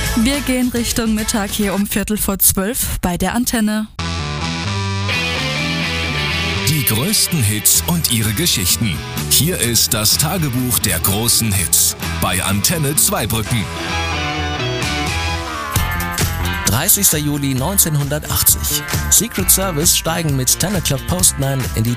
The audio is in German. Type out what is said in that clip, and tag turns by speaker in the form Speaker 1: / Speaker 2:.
Speaker 1: Wir gehen Richtung Mittag hier um 11:45 bei der Antenne.
Speaker 2: Die größten Hits und ihre Geschichten. Hier ist das Tagebuch der großen Hits bei Antenne Zweibrücken.
Speaker 3: 30. Juli 1980. Secret Service steigen mit 10 O'Clock Postman in die